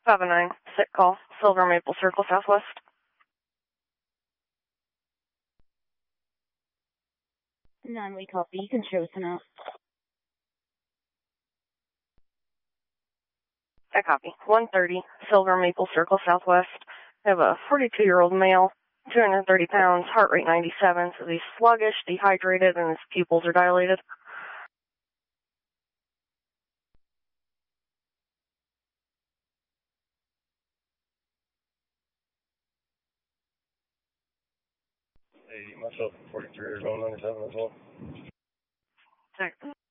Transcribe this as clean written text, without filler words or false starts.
509, sick call, Silver Maple Circle, Southwest. 9-way copy, you can show us enough. I copy. 130, Silver Maple Circle, Southwest. I have a 42-year-old male, 230 pounds, heart rate 97, so he's sluggish, dehydrated, and his pupils are dilated. Hey, myself, 43 years old, 97 as well. Check.